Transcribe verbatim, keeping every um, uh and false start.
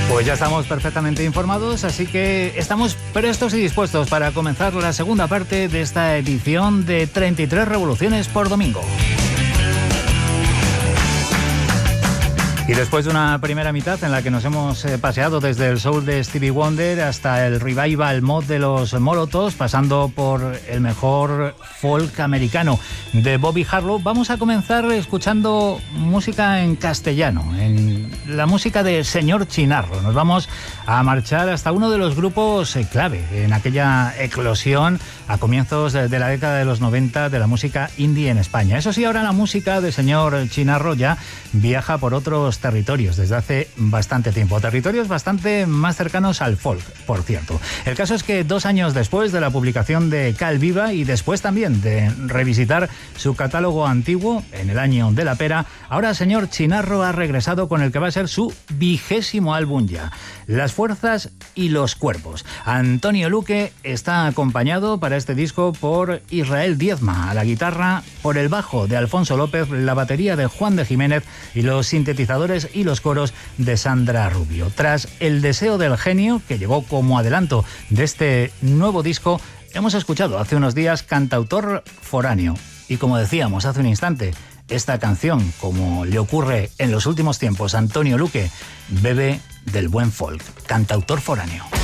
Pues ya estamos perfectamente informados, así que estamos prestos y dispuestos para comenzar la segunda parte de esta edición de treinta y tres Revoluciones por Domingo. Y después de una primera mitad en la que nos hemos eh, paseado desde el soul de Stevie Wonder hasta el revival mod de los Molotovs, pasando por el mejor folk americano de Bobby Harlow, vamos a comenzar escuchando música en castellano, en la música de Señor Chinarro. Nos vamos a marchar hasta uno de los grupos eh, clave en aquella eclosión a comienzos de, de la década de los noventa de la música indie en España. Eso sí, ahora la música de Señor Chinarro ya viaja por otros territorios desde hace bastante tiempo, territorios bastante más cercanos al folk, por cierto. El caso es que dos años después de la publicación de Cal Viva y después también de revisitar su catálogo antiguo en el año de la pera, ahora Señor Chinarro ha regresado con el que va a ser su vigésimo álbum ya, Las Fuerzas y los Cuerpos. Antonio Luque está acompañado para este disco por Israel Diezma a la guitarra, por el bajo de Alfonso López, la batería de Juan de Jiménez y los sintetizadores y los coros de Sandra Rubio. Tras El Deseo del Genio, que llegó como adelanto de este nuevo disco, hemos escuchado hace unos días Cantautor Foráneo. Y como decíamos hace un instante, esta canción, como le ocurre en los últimos tiempos a Antonio Luque, bebe del buen folk. Cantautor Foráneo.